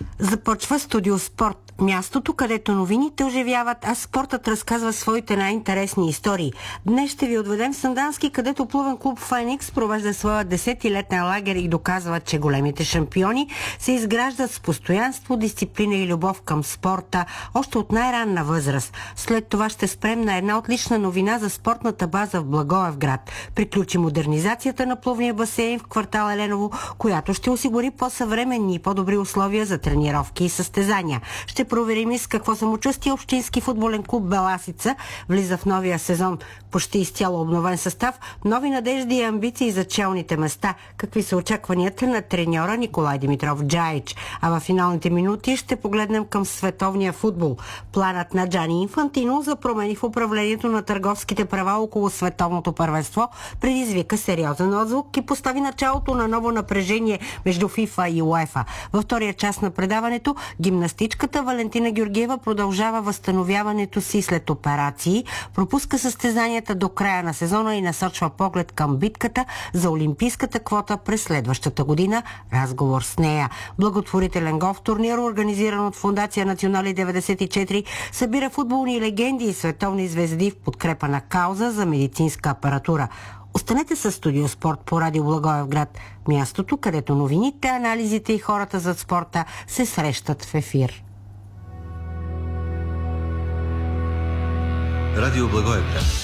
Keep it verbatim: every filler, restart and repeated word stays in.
Започва Студио Спорт. Мястото, където новините оживяват, а спортът разказва своите най-интересни истории. Днес ще ви отведем в Сандански, където плувен клуб Феникс провежда своя десетилетен лагер и доказва, че големите шампиони се изграждат с постоянство, дисциплина и любов към спорта, още от най-ранна възраст. След това ще спрем на една отлична новина за спортната база в Благоевград. Приключи модернизацията на плувния басейн в квартал Еленово, която ще осигури по-съвременни и по-добри условия за тренировки и състезания. Ще проверим и с какво самочувствие общински футболен клуб Беласица влиза в новия сезон. Почти изцяло обновен състав, нови надежди и амбиции за челните места. Какви са очакванията на треньора Николай Димитров Джаич? А в финалните минути ще погледнем към световния футбол. Планът на Джани Инфантино за промени в управлението на търговските права около световното първенство предизвика сериозен отзвук и постави началото на ново напрежение между ФИФА и УЕФА. Във втория част на предаването гимнастичката Валентина Георгиева продължава възстановяването си след операции, пропуска състезанията до края на сезона и насочва поглед към битката за олимпийската квота през следващата година. Разговор с нея. Благотворителен голф турнир, организиран от Фондация Национали деветдесет и четири, събира футболни легенди и световни звезди в подкрепа на кауза за медицинска апаратура. Останете със Студио Спорт по радио Благоевград, мястото, където новините, анализите и хората зад спорта се срещат в ефир. Радио Благоевград.